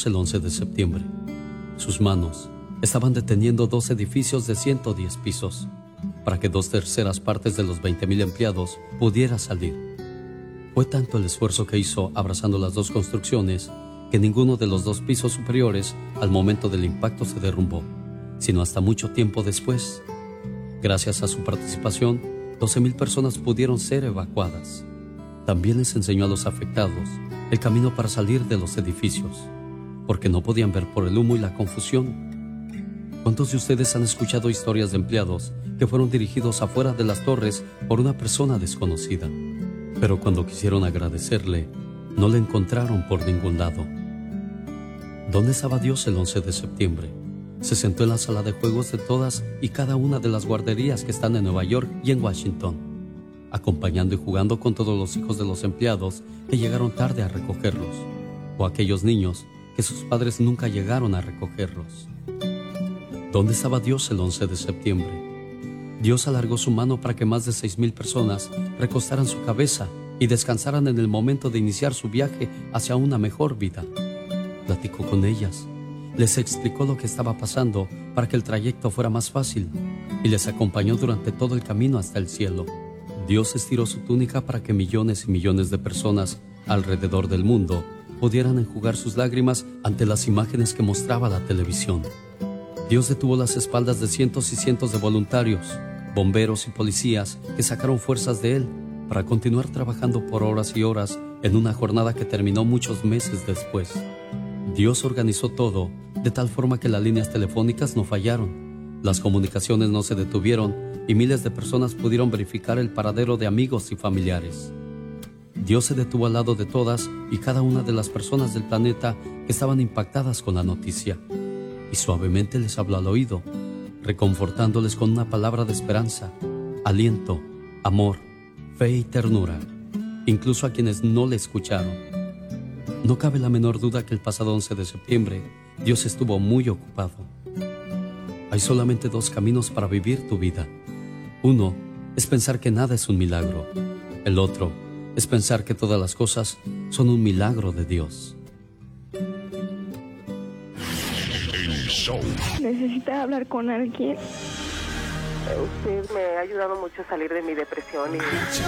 Dios el 11 de septiembre. Sus manos estaban deteniendo 2 edificios de 110 pisos para que 2/3 partes de los 20,000 empleados pudiera salir. Fue tanto el esfuerzo que hizo abrazando las 2 construcciones que ninguno de los 2 pisos superiores al momento del impacto se derrumbó, sino hasta mucho tiempo después. Gracias a su participación, 12,000 personas pudieron ser evacuadas. También les enseñó a los afectados el camino para salir de los edificios, porque no podían ver por el humo y la confusión. ¿Cuántos de ustedes han escuchado historias de empleados que fueron dirigidos afuera de las torres por una persona desconocida? Pero cuando quisieron agradecerle, no le encontraron por ningún lado. ¿Dónde estaba Dios el 11 de septiembre? Se sentó en la sala de juegos de todas y cada una de las guarderías que están en Nueva York y en Washington, acompañando y jugando con todos los hijos de los empleados que llegaron tarde a recogerlos, o aquellos niños que sus padres nunca llegaron a recogerlos. ¿Dónde estaba Dios el 11 de septiembre? Dios alargó su mano para que más de 6,000 personas recostaran su cabeza y descansaran en el momento de iniciar su viaje hacia una mejor vida. Platicó con ellas, les explicó lo que estaba pasando para que el trayecto fuera más fácil y les acompañó durante todo el camino hasta el cielo. Dios estiró su túnica para que millones y millones de personas alrededor del mundo pudieran enjugar sus lágrimas ante las imágenes que mostraba la televisión. Dios detuvo las espaldas de cientos y cientos de voluntarios, bomberos y policías que sacaron fuerzas de él para continuar trabajando por horas y horas en una jornada que terminó muchos meses después. Dios organizó todo de tal forma que las líneas telefónicas no fallaron, las comunicaciones no se detuvieron y miles de personas pudieron verificar el paradero de amigos y familiares. Dios se detuvo al lado de todas y cada una de las personas del planeta que estaban impactadas con la noticia y suavemente les habló al oído, reconfortándoles con una palabra de esperanza, aliento, amor, fe y ternura, incluso a quienes no le escucharon. No cabe la menor duda que el pasado 11 de septiembre Dios estuvo muy ocupado. Hay solamente 2 caminos para vivir tu vida. Uno es pensar que nada es un milagro. El otro es pensar que todas las cosas son un milagro de Dios. ¿Necesita hablar con alguien? Usted me ha ayudado mucho a salir de mi depresión y